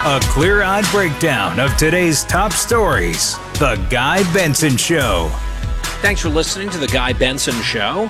A clear-eyed breakdown of today's top stories. The Guy Benson Show. Thanks for listening to The Guy Benson Show.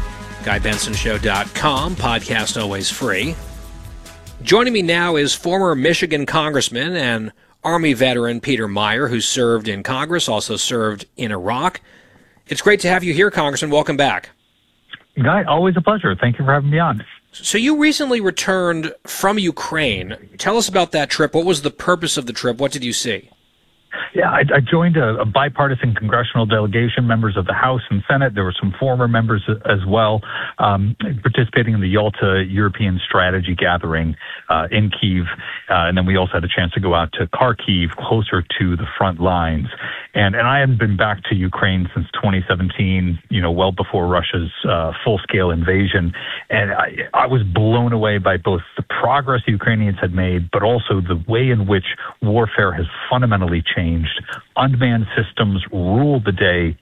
GuyBensonShow.com. Podcast always free. Joining me now is former Michigan Congressman and Army veteran Peter Meijer, who served in Congress, also served in Iraq. It's great to have you here, Congressman. Welcome back. Guy, always a pleasure. Thank you for having me on. So you recently returned from Ukraine. Tell us about that trip. What was the purpose of the trip? What did you see? Yeah, I joined a bipartisan congressional delegation, members of the House and Senate. There were some former members as well, participating in the Yalta European Strategy Gathering in Kyiv. And then we also had a chance to go out to Kharkiv, closer to the front lines. And I hadn't been back to Ukraine since 2017, well before Russia's full-scale invasion. And I was blown away by both the progress the Ukrainians had made, but also the way in which warfare has fundamentally changed. Unmanned systems rule the day.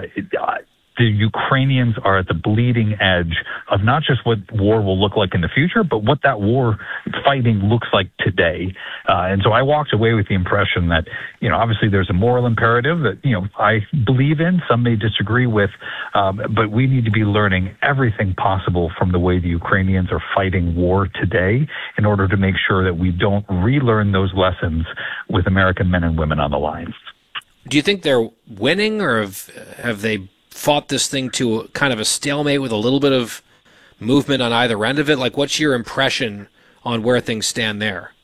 The Ukrainians are at the bleeding edge of not just what war will look like in the future, but what that war fighting looks like today. And so I walked away with the impression that, obviously there's a moral imperative that, I believe in, some may disagree with, but we need to be learning everything possible from the way the Ukrainians are fighting war today in order to make sure that we don't relearn those lessons with American men and women on the line. Do you think they're winning, or have they fought this thing to kind of a stalemate with a little bit of movement on either end of it? Like, what's your impression on where things stand there?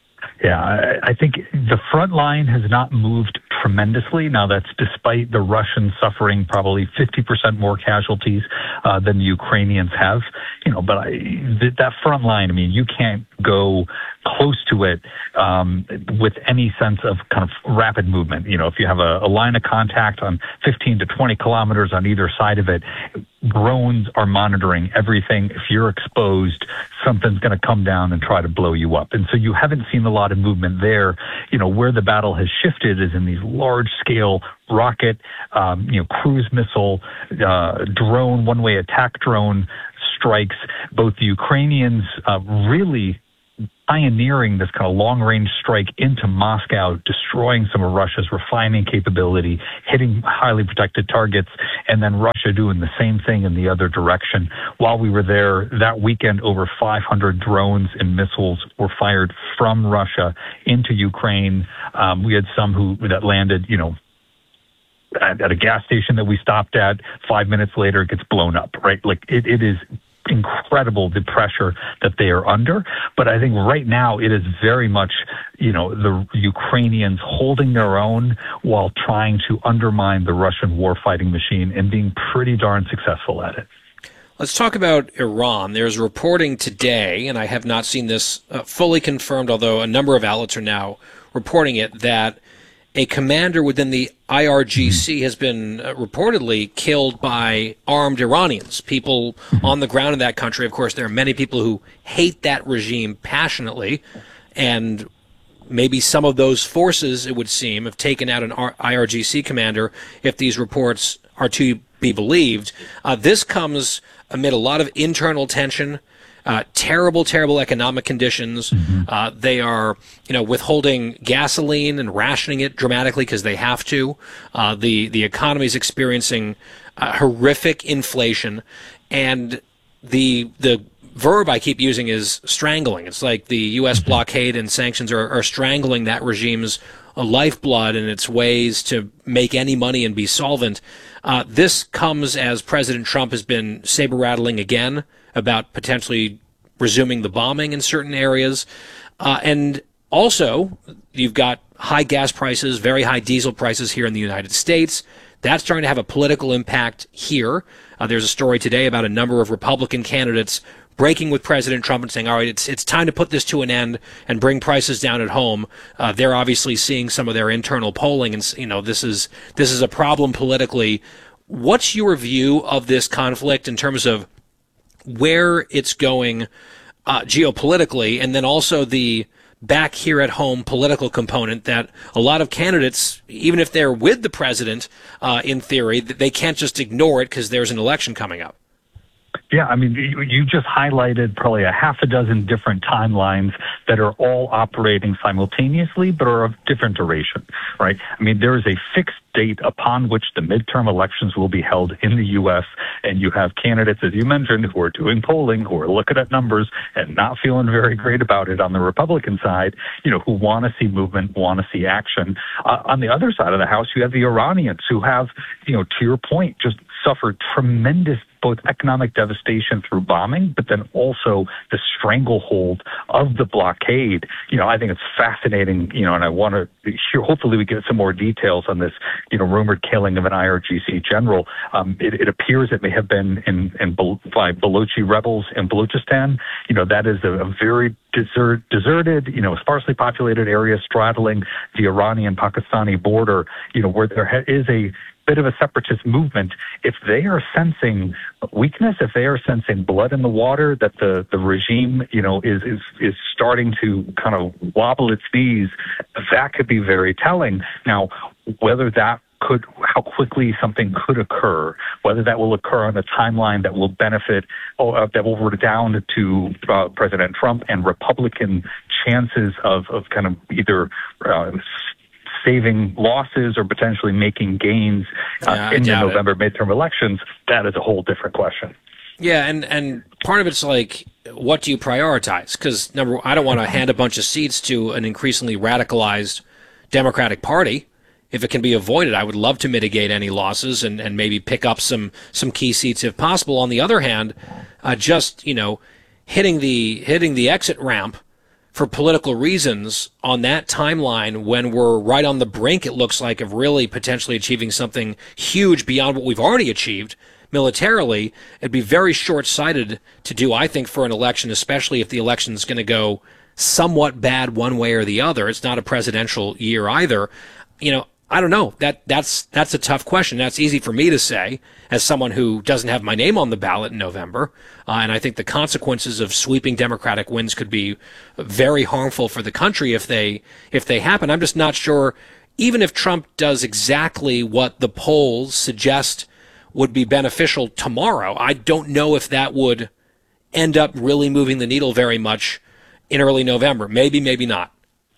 Yeah, I think the front line has not moved tremendously. Now, that's despite the Russians suffering probably 50% more casualties than the Ukrainians have. But that front line, you can't go close to it with any sense of kind of rapid movement. If you have a line of contact on 15 to 20 kilometers on either side of it, drones are monitoring everything. If you're exposed, something's going to come down and try to blow you up. And so you haven't seen a lot of movement there. Where the battle has shifted is in these large-scale rocket, cruise missile, drone, one-way attack drone strikes. Both the Ukrainians really pioneering this kind of long-range strike into Moscow, destroying some of Russia's refining capability, hitting highly protected targets, and then Russia doing the same thing in the other direction. While we were there that weekend, over 500 drones and missiles were fired from Russia into Ukraine. We had some that landed, at a gas station that we stopped at. 5 minutes later, it gets blown up, right? Like, it is incredible, the pressure that they are under. But I think right now it is very much, the Ukrainians holding their own while trying to undermine the Russian warfighting machine and being pretty darn successful at it. Let's talk about Iran. There's reporting today, and I have not seen this fully confirmed, although a number of outlets are now reporting it, that a commander within the IRGC has been reportedly killed by armed Iranians, people on the ground in that country. Of course, there are many people who hate that regime passionately, and maybe some of those forces, it would seem, have taken out an IRGC commander, if these reports are to be believed. This comes amid a lot of internal tension, terrible economic conditions. They are, withholding gasoline and rationing it dramatically because they have to. The economy is experiencing horrific inflation, and the verb I keep using is strangling. It's like the U.S. blockade and sanctions are strangling that regime's lifeblood and its ways to make any money and be solvent. This comes as President Trump has been saber-rattling again about potentially resuming the bombing in certain areas. And also, you've got high gas prices, very high diesel prices here in the United States. That's starting to have a political impact here. There's a story today about a number of Republican candidates breaking with President Trump and saying, all right, it's time to put this to an end and bring prices down at home. They're obviously seeing some of their internal polling, and this is a problem politically. What's your view of this conflict in terms of where it's going geopolitically, and then also the back here at home political component that a lot of candidates, even if they're with the president, in theory, they can't just ignore it because there's an election coming up? Yeah, I mean, you just highlighted probably a half a dozen different timelines that are all operating simultaneously, but are of different duration, right? I mean, there is a fixed date upon which the midterm elections will be held in the U.S., and you have candidates, as you mentioned, who are doing polling, who are looking at numbers and not feeling very great about it on the Republican side, who want to see movement, want to see action. On the other side of the house, you have the Iranians who have, to your point, just suffered tremendous both economic devastation through bombing, but then also the stranglehold of the blockade. I think it's fascinating, and I want to hear, hopefully we get some more details on this, rumored killing of an IRGC general. It appears it may have been by Balochi rebels in Balochistan. That is a very deserted, sparsely populated area straddling the Iranian-Pakistani border, where there is a bit of a separatist movement. If they are sensing weakness, if they are sensing blood in the water, that the regime, is starting to kind of wobble its knees, that could be very telling. Now, whether that how quickly something could occur, whether that will occur on a timeline that will benefit, that will redound to President Trump and Republican chances of kind of either saving losses or potentially making gains in the November midterm elections, that is a whole different question. Yeah, and part of it's like, what do you prioritize? Because I don't want to hand a bunch of seats to an increasingly radicalized Democratic Party. If it can be avoided, I would love to mitigate any losses and maybe pick up some key seats if possible. On the other hand, just hitting the exit ramp for political reasons on that timeline when we're right on the brink, it looks like, of really potentially achieving something huge beyond what we've already achieved militarily, it'd be very short-sighted to do, I think, for an election, especially if the election is going to go somewhat bad one way or the other. It's not a presidential year either. I don't know. That's a tough question. That's easy for me to say as someone who doesn't have my name on the ballot in November. And I think the consequences of sweeping Democratic wins could be very harmful for the country if they happen. I'm just not sure, even if Trump does exactly what the polls suggest would be beneficial tomorrow, I don't know if that would end up really moving the needle very much in early November. Maybe, maybe not.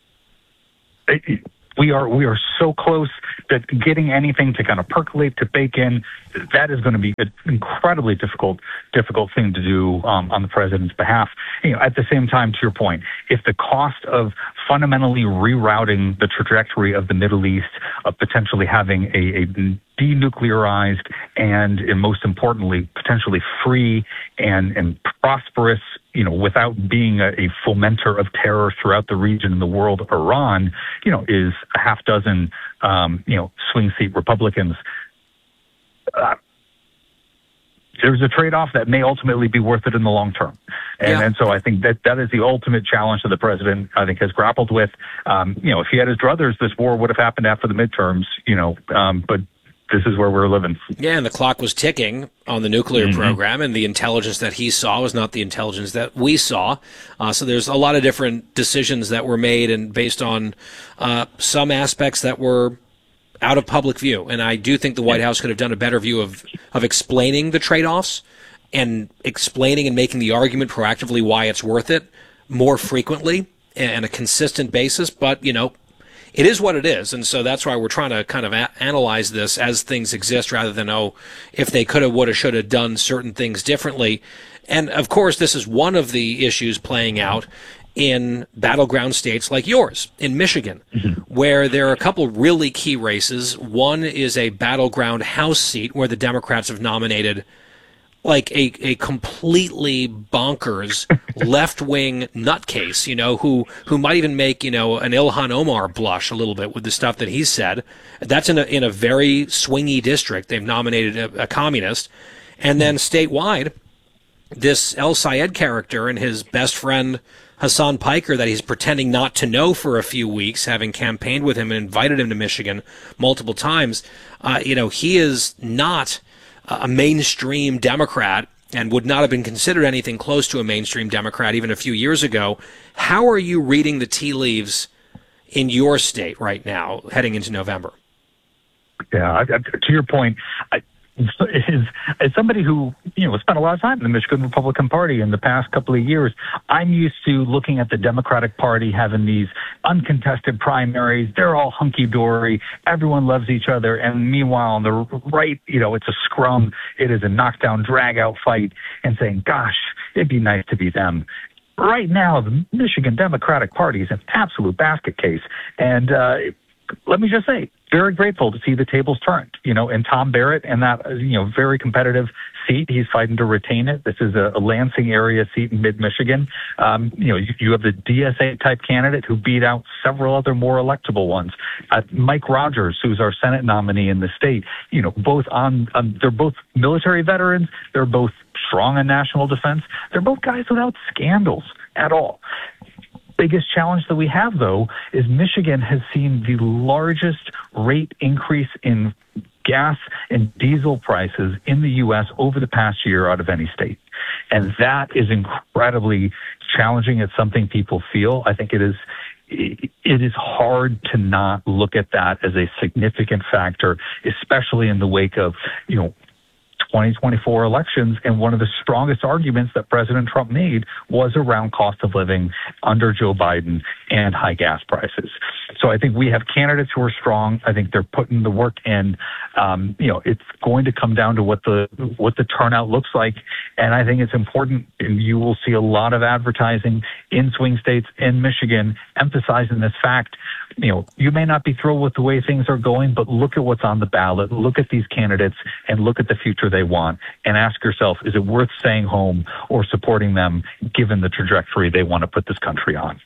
We are so close that getting anything to kind of percolate, to bake in, that is going to be an incredibly difficult thing to do on the president's behalf. At the same time, to your point, if the cost of fundamentally rerouting the trajectory of the Middle East, of potentially having a denuclearized and most importantly, potentially free and prosperous, without being a fomenter of terror throughout the region and the world, Iran, is a half dozen, swing seat Republicans. There's a trade-off that may ultimately be worth it in the long term. And so I think that is the ultimate challenge that the president, I think, has grappled with. If he had his druthers, this war would have happened after the midterms, but this is where we're living. Yeah, and the clock was ticking on the nuclear program, and the intelligence that he saw was not the intelligence that we saw. So there's a lot of different decisions that were made, and based on some aspects that were out of public view. And I do think the White House could have done a better view of explaining the trade-offs and explaining and making the argument proactively why it's worth it more frequently and a consistent basis. But, it is what it is, and so that's why we're trying to kind of analyze this as things exist rather than, if they could have, would have, should have done certain things differently. And, of course, this is one of the issues playing out in battleground states like yours, in Michigan, where there are a couple really key races. One is a battleground House seat where the Democrats have nominated like a completely bonkers left-wing nutcase, who might even make, an Ilhan Omar blush a little bit with the stuff that he said. That's in a very swingy district. They've nominated a communist. And then statewide, this El Sayed character and his best friend Hassan Piker that he's pretending not to know for a few weeks, having campaigned with him and invited him to Michigan multiple times, he is not a mainstream Democrat and would not have been considered anything close to a mainstream Democrat even a few years ago. How are you reading the tea leaves in your state right now, heading into November? Yeah, to your point, as somebody who, spent a lot of time in the Michigan Republican Party in the past couple of years, I'm used to looking at the Democratic Party having these uncontested primaries. They're all hunky-dory. Everyone loves each other. And meanwhile, on the right, it's a scrum. It is a knockdown, drag-out fight, and saying, gosh, it'd be nice to be them. Right now, the Michigan Democratic Party is an absolute basket case. And let me just say, very grateful to see the tables turned, and Tom Barrett and that, very competitive seat. He's fighting to retain it. This is a Lansing area seat in mid-Michigan. You have the DSA type candidate who beat out several other more electable ones. Mike Rogers, who's our Senate nominee in the state, both they're both military veterans. They're both strong in national defense. They're both guys without scandals at all. Biggest challenge that we have, though, is Michigan has seen the largest rate increase in gas and diesel prices in the U.S. over the past year out of any state. And that is incredibly challenging. It's something people feel. I think it is hard to not look at that as a significant factor, especially in the wake of, 2024 elections, and one of the strongest arguments that President Trump made was around cost of living under Joe Biden and high gas prices. So I think we have candidates who are strong. I think they're putting the work in. It's going to come down to what the turnout looks like, and I think it's important. And you will see a lot of advertising in swing states in Michigan emphasizing this fact. You may not be thrilled with the way things are going, but look at what's on the ballot. Look at these candidates and look at the future they want, and ask yourself, is it worth staying home or supporting them given the trajectory they want to put this country on?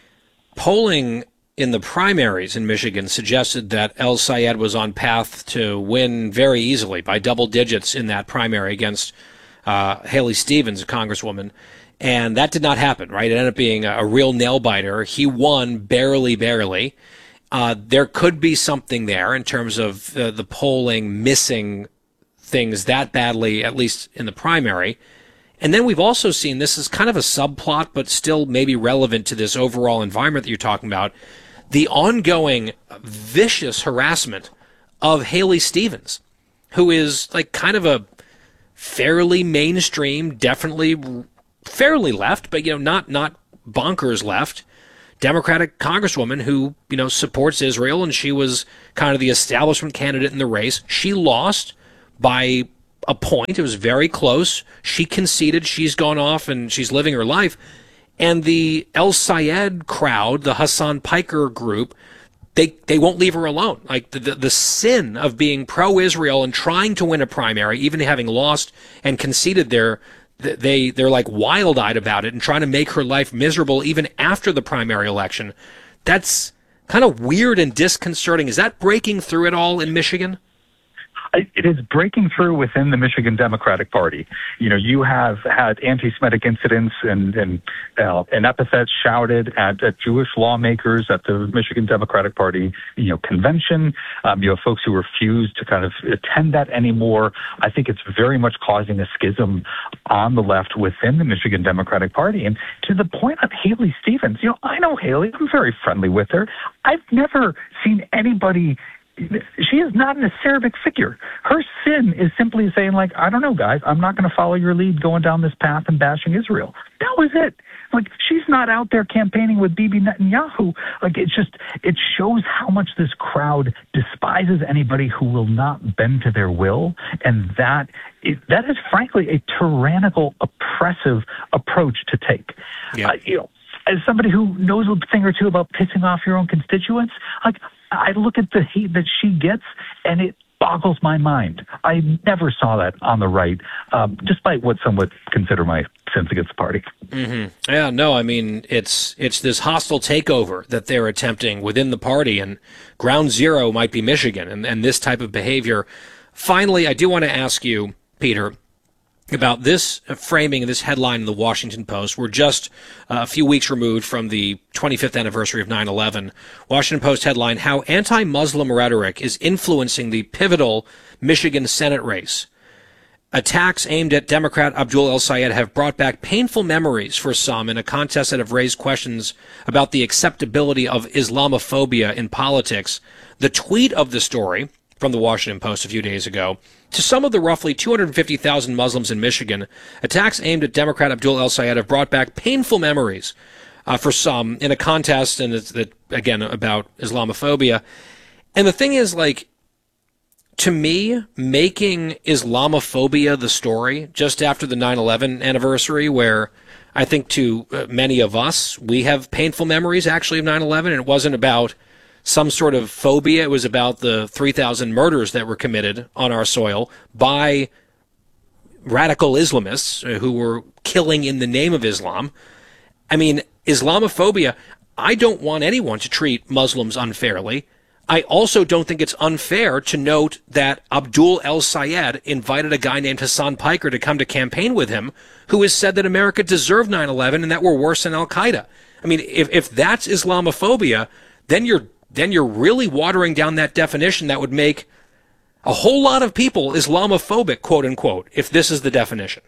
Polling in the primaries in Michigan suggested that El Sayed was on path to win very easily by double digits in that primary against Haley Stevens, a congresswoman. And that did not happen, right? It ended up being a real nail-biter. He won barely. There could be something there in terms of the polling missing things that badly, at least in the primary. And then we've also seen, this is kind of a subplot, but still maybe relevant to this overall environment that you're talking about, the ongoing vicious harassment of Haley Stevens, who is like kind of a fairly mainstream, definitely fairly left, but not bonkers left, Democratic congresswoman who supports Israel, and she was kind of the establishment candidate in the race. She lost by a point. It was very close. She conceded. She's gone off and she's living her life. And the El Sayed crowd, the Hassan Piker group, they won't leave her alone. Like the sin of being pro-Israel and trying to win a primary, even having lost and conceded they're like wild-eyed about it and trying to make her life miserable even after the primary election. That's kind of weird and disconcerting. Is that breaking through at all in Michigan? It is breaking through within the Michigan Democratic Party. You have had anti-Semitic incidents and epithets shouted at Jewish lawmakers at the Michigan Democratic Party, convention. You have folks who refuse to kind of attend that anymore. I think it's very much causing a schism on the left within the Michigan Democratic Party. And to the point of Haley Stevens, I know Haley. I'm very friendly with her. I've never seen anybody. She is not an acerbic figure. Her sin is simply saying, like, I don't know, guys, I'm not going to follow your lead going down this path and bashing Israel. That was it. Like, she's not out there campaigning with Bibi Netanyahu. Like, it shows how much this crowd despises anybody who will not bend to their will. And that is frankly a tyrannical, oppressive approach to take. Yeah. As somebody who knows a thing or two about pissing off your own constituents, like, I look at the hate that she gets, and it boggles my mind. I never saw that on the right, despite what some would consider my sins against the party. Mm-hmm. Yeah, no, I mean, it's this hostile takeover that they're attempting within the party, and ground zero might be Michigan, and this type of behavior. Finally, I do want to ask you, Peter, about this framing, this headline in the Washington Post. We're just a few weeks removed from the 25th anniversary of 9/11. Washington Post headline, how anti-Muslim rhetoric is influencing the pivotal Michigan Senate race. Attacks aimed at Democrat Abdul El Sayed have brought back painful memories for some in a contest that have raised questions about the acceptability of Islamophobia in politics. The tweet of the story, from the Washington Post a few days ago. To some of the roughly 250,000 Muslims in Michigan, attacks aimed at Democrat Abdul El-Sayed have brought back painful memories for some in a contest, and it's again about Islamophobia. And the thing is, like, to me, making Islamophobia the story just after the 9/11 anniversary, where I think to many of us, we have painful memories actually of 9/11, and it wasn't about some sort of phobia. It was about the 3,000 murders that were committed on our soil by radical Islamists who were killing in the name of Islam. I mean, Islamophobia, I don't want anyone to treat Muslims unfairly. I also don't think it's unfair to note that Abdul El-Sayed invited a guy named Hassan Piker to come to campaign with him, who has said that America deserved 9/11 and that we're worse than Al-Qaeda. I mean, if that's Islamophobia, then you're really watering down that definition that would make a whole lot of people Islamophobic, quote unquote, if this is the definition.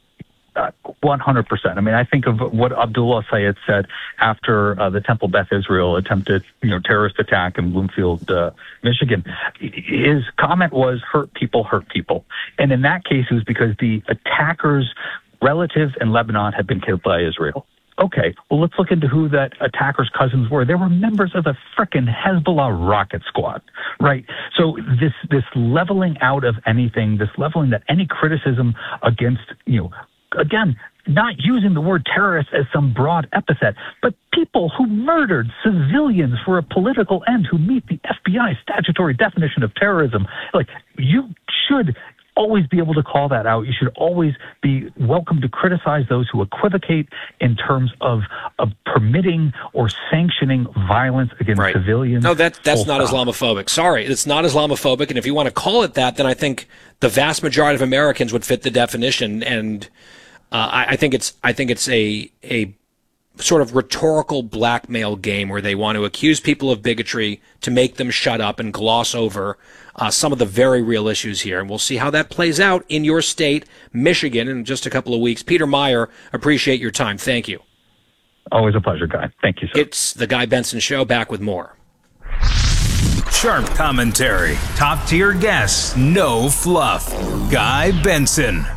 100%. I mean, I think of what Abdul El-Sayed said after the Temple Beth Israel attempted, terrorist attack in Bloomfield, Michigan. His comment was, hurt people. And in that case, it was because the attackers' relatives in Lebanon had been killed by Israel. Okay, well, let's look into who that attacker's cousins were. They were members of the frickin' Hezbollah rocket squad, right? So this leveling out of anything, this leveling that any criticism against, again, not using the word terrorist as some broad epithet, but people who murdered civilians for a political end who meet the FBI statutory definition of terrorism. Like, you should always be able to call that out. You should always be welcome to criticize those who equivocate in terms of permitting or sanctioning violence against civilians. No, that's not Islamophobic. Sorry, it's not Islamophobic. And if you want to call it that, then I think the vast majority of Americans would fit the definition. And I think it's a sort of rhetorical blackmail game where they want to accuse people of bigotry to make them shut up and gloss over some of the very real issues here. And we'll see how that plays out in your state, Michigan, in just a couple of weeks. Peter Meyer, appreciate your time. Thank you. Always a pleasure, Guy. Thank you, sir. It's the Guy Benson Show, back with more. Sharp commentary, top-tier guests, no fluff. Guy Benson.